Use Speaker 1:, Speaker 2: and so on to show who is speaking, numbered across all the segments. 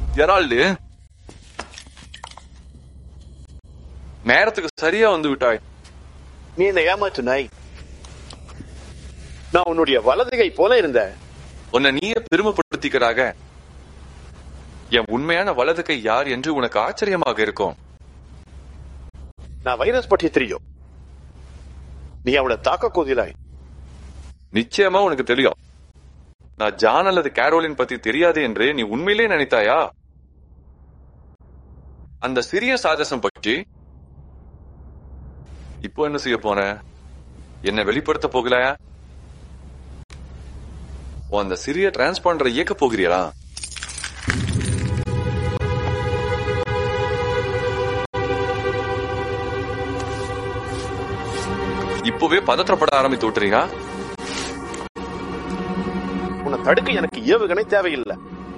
Speaker 1: Gerald, நேரத்துக்கு சரியா வந்து விட்டாய்.
Speaker 2: நீ என்ன ஏமாற்று நாய். நான் உன்னுடைய வலது கை போல இருந்த.
Speaker 1: உன்னை நீயே பெருமைப்படுத்திக்கிறாக. என் உண்மையான வலது கை யார் என்று உனக்கு ஆச்சரியமாக இருக்கும்.
Speaker 2: நான் வைரஸ் பற்றி தெரியும். நீ அவனை தாக்க கோதிலாய்.
Speaker 1: நிச்சயமா உனக்கு தெரியும். நான் ஜான் அல்லது கேரோலின் பத்தி தெரியாது என்று நீ உண்மையிலே நினைத்தாயா? அந்த சிறிய சாதசம் பற்றி இப்போ என்ன செய்ய போன? என்ன வெளிப்படுத்த போகலையா? அந்த சிறிய டிரான்ஸ்பாண்டரை இயக்க போகிறீரா? இப்பவே பதற்றப்பட ஆரம்பித்து விட்டுறீங்க.
Speaker 2: உன்னை தடுக்க எனக்கு ஏவுகணை தேவையில்லை.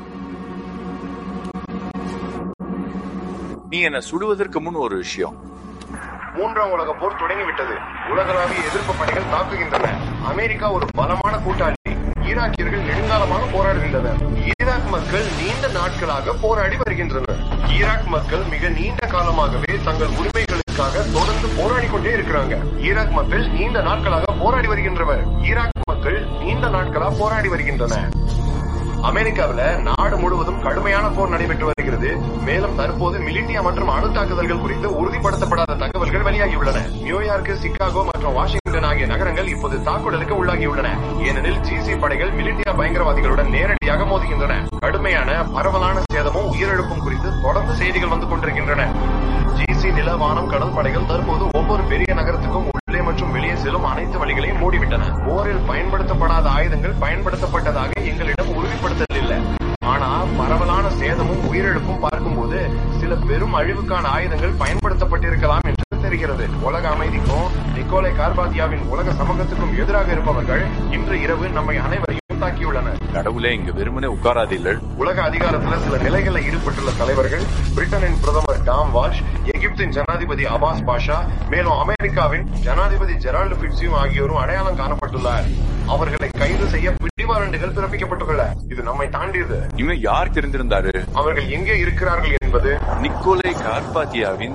Speaker 1: நீ என்ன சுடுவதற்கு முன் ஒரு விஷயம்.
Speaker 3: மூன்றாம் உலக போர் தொடங்கிவிட்டது. உலகளாவிய எதிர்ப்பு பணிகள் தாக்குகின்றன. அமெரிக்கா ஒரு பலமான கூட்டாளி. ஈராக்கியர்கள் நெடுங்காலமாக போராடுகின்றனர். ஈராக் மக்கள் நீண்ட நாட்களாக போராடி வருகின்றனர். ஈராக் மக்கள் மிக நீண்ட காலமாகவே தங்கள் உரிமைகளுக்காக தொடர்ந்து போராடி கொண்டே இருக்கிறாங்க. ஈராக் மக்கள் நீண்ட நாட்களாக போராடி வருகின்றனர். ஈராக் மக்கள் நீண்ட நாட்களாக போராடி வருகின்றன. அமெரிக்காவில் நாடு முழுவதும் கடுமையான போர் நடைபெற்று வருகிறது. மேலும் தற்போது மிலிட்டியா மற்றும் அணு தாக்குதல்கள் குறித்து உறுதிப்படுத்தப்படாத தகவல்கள் வெளியாகியுள்ளன. நியூயார்க், சிகாகோ மற்றும் வாஷிங்டன் ஆகிய நகரங்கள் இப்போது தாக்குதலுக்கு உள்ளாகியுள்ளன. ஏனெனில் ஜிசி படைகள் மிலிட்டியா பயங்கரவாதிகளுடன் நேரடியாக மோதுகின்றன. கடுமையான பரவலான சேதமும் உயிரிழப்பும் குறித்து தொடர்ந்து செய்திகள் வந்து கொண்டிருக்கின்றன. ஜிசி நில, வானம், கடல் படைகள் தற்போது ஒவ்வொரு பெரிய நகரத்துக்கும் உள்ளே மற்றும் வெளியே செல்லும் அனைத்து வழிகளையும் மூடிவிட்டன. போரில் பயன்படுத்தப்படாத ஆயுதங்கள் பயன்படுத்தப்பட்டதாக எங்களிடம் உறுதிப்படுத்தல் இல்லை. ஆனா பரவலான சேதமும் உயிரிழப்பும் பார்க்கும்போது சில பெரும் அழிவுக்கான ஆயுதங்கள் பயன்படுத்தப்பட்டிருக்கலாம் என்று தெரிகிறது. உலக அமைதிக்கும் நிக்கோலை கார்பாத்தியாவின் உலக சமூகத்துக்கும் எதிராக இருப்பவர்கள் இன்று இரவு நம்மை அனைவரையும் தாக்கியுள்ளனர்.
Speaker 1: கடவுளே, இங்கு வெறுமனே உட்காராதீர்கள்.
Speaker 3: உலக அதிகாரத்தில் சில நிலைகளில் ஈடுபட்டுள்ள தலைவர்கள் பிரிட்டனின் பிரதமர் டாம் வால்ஷ், எகிப்தின் ஜனாதிபதி அபாஸ் பாஷா, மேலும் அமெரிக்காவின் ஜனாதிபதி ஜெரால்டு பிட்ஸியும் ஆகியோரும் அடையாளம் காணப்பட்டுள்ளார். அவர்களை கைது செய்ய பிடிவாரண்டுகள் பிறப்பிக்கப்பட்டுள்ளன. இது நம்மை தாண்டியது.
Speaker 1: இன்னும் யார் தெரிந்திருந்தாரு?
Speaker 3: அவர்கள் எங்கே இருக்கிறார்கள் என்பது
Speaker 1: நிக்கோலை கார்பாத்தியாவின்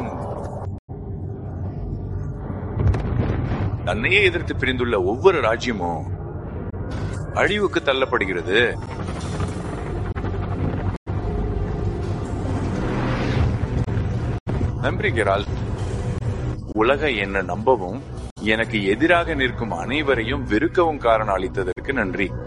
Speaker 1: தன்னையே எதிர்த்து பிரிந்துள்ள ஒவ்வொரு ராஜ்யமும் அழிவுக்கு தள்ளப்படுகிறது. நன்றி கெரால்ட். உலக என்ன நம்பவும் எனக்கு எதிராக நிற்கும் அனைவரையும் வெறுக்கவும் காரணம் அளித்ததற்கு நன்றி.